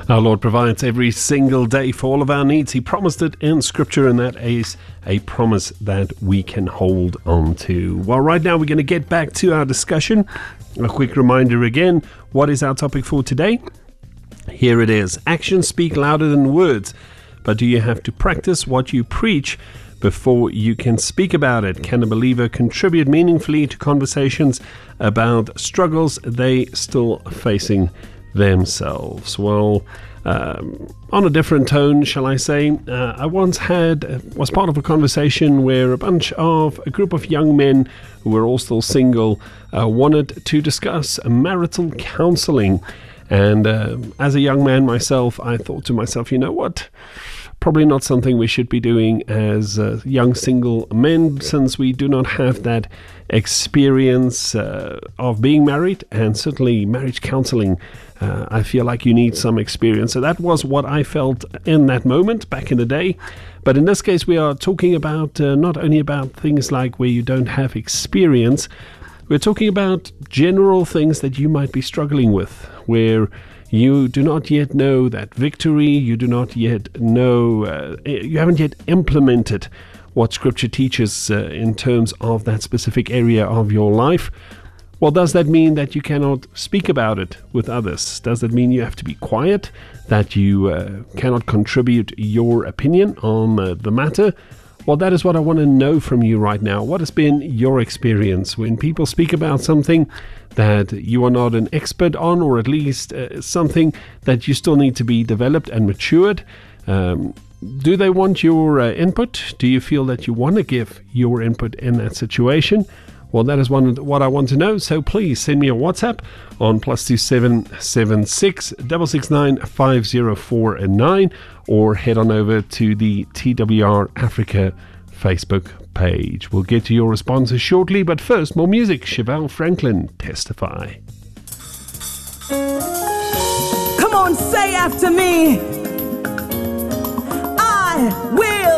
Our Lord provides every single day for all of our needs. He promised it in Scripture, and that is a promise that we can hold on to. Well, right now we're going to get back to our discussion. A quick reminder again, what is our topic for today? Here it is. Actions speak louder than words, but do you have to practice what you preach before you can speak about it? Can a believer contribute meaningfully to conversations about struggles they still facing themselves? Well, on a different tone, shall I say, I once was part of a conversation where a group of young men who were all still single wanted to discuss marital counseling. And as a young man myself, I thought to myself, you know what? Probably not something we should be doing as young single men, since we do not have that experience of being married, and certainly marriage counseling. I feel like you need some experience. So that was what I felt in that moment back in the day. But in this case, we are talking about not only about things like where you don't have experience. We're talking about general things that you might be struggling with, where you do not yet know that victory, you do not yet know, you haven't yet implemented what Scripture teaches in terms of that specific area of your life. Well, does that mean that you cannot speak about it with others? Does that mean you have to be quiet, that you cannot contribute your opinion on the matter? Well, that is what I want to know from you right now. What has been your experience when people speak about something that you are not an expert on, or at least something that you still need to be developed and matured? Do they want your input? Do you feel that you want to give your input in that situation? Well, that is what I want to know. So please send me a WhatsApp on +2 776 669 504 or head on over to the TWR Africa Facebook page. We'll get to your responses shortly, but first, more music. Chevelle Franklin, Testify. Come on, say after me.